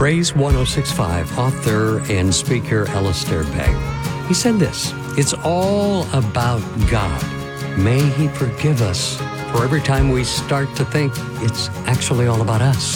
Praise 1065 author and speaker Alistair Begg. He said this, "It's all about God. May He forgive us for every time we start to think it's actually all about us."